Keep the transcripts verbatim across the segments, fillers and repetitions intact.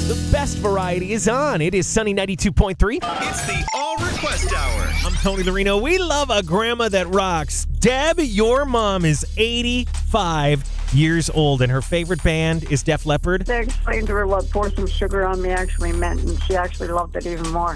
The best variety is on. It is Sunny ninety-two point three. It's the All Request Hour. I'm Tony Lorino. We love a grandma that rocks. Deb, your mom is eighty-five years old, and her favorite band is Def Leppard. I explained to her what pour some sugar on me actually meant, and she actually loved it even more.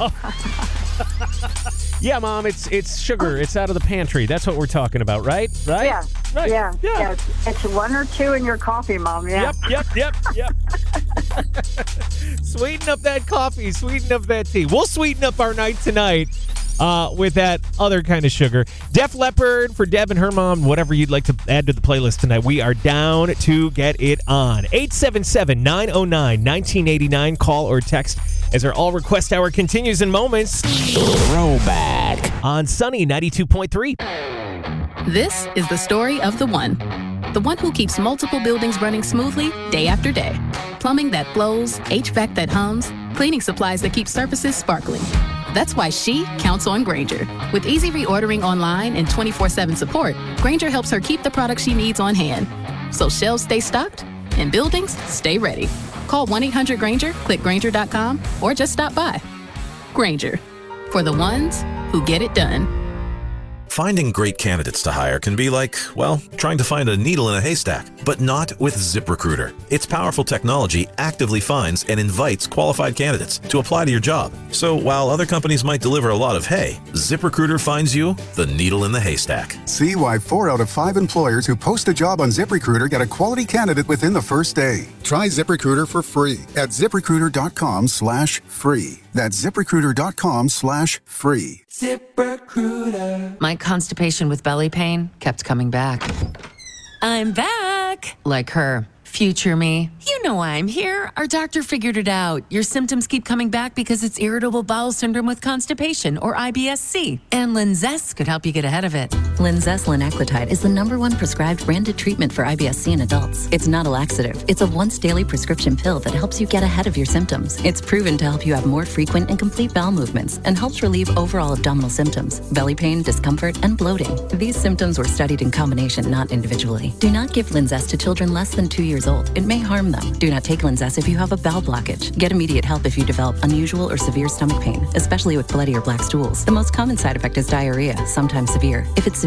Oh. Yeah, Mom, it's it's sugar. It's out of the pantry. That's what we're talking about, right? Right? Yeah. Right. Yeah. Yeah. yeah. It's, it's one or two in your coffee, Mom. Yeah. Yep, yep, yep, yep. Sweeten up that coffee. Sweeten up that tea. We'll sweeten up our night tonight uh, with that other kind of sugar. Def Leppard for Deb and her mom. Whatever you'd like to add to the playlist tonight. We are down to get it on. eight seven seven, nine oh nine, one nine eight nine. Call or text as our All Request Hour continues in moments. Throwback on Sunny ninety-two point three. This is the story of the one. The one who keeps multiple buildings running smoothly day after day. Plumbing that flows, H V A C that hums, cleaning supplies that keep surfaces sparkling. That's why she counts on Grainger. With easy reordering online and twenty-four seven support, Grainger helps her keep the products she needs on hand. So shelves stay stocked and buildings stay ready. Call one eight hundred Grainger, click Grainger dot com, or just stop by. Grainger, for the ones who get it done. Finding great candidates to hire can be like, well, trying to find a needle in a haystack, but not with ZipRecruiter. Its powerful technology actively finds and invites qualified candidates to apply to your job. So while other companies might deliver a lot of hay, ZipRecruiter finds you the needle in the haystack. See why four out of five employers who post a job on ZipRecruiter get a quality candidate within the first day. Try ZipRecruiter for free at ZipRecruiter.com slash free. That's ZipRecruiter.com slash free. ZipRecruiter. My constipation with belly pain kept coming back. I'm back. Like her. Future me. You know why I'm here. Our doctor figured it out. Your symptoms keep coming back because it's irritable bowel syndrome with constipation, or I B S C. And Linzess could help you get ahead of it. Linzess linaclotide is the number one prescribed branded treatment for I B S C in adults. It's not a laxative. It's a once daily prescription pill that helps you get ahead of your symptoms. It's proven to help you have more frequent and complete bowel movements and helps relieve overall abdominal symptoms, belly pain, discomfort, and bloating. These symptoms were studied in combination, not individually. Do not give Linzess to children less than two years old. It may harm them. Do not take Linzess if you have a bowel blockage. Get immediate help if you develop unusual or severe stomach pain, especially with bloody or black stools. The most common side effect is diarrhea, sometimes severe. If it's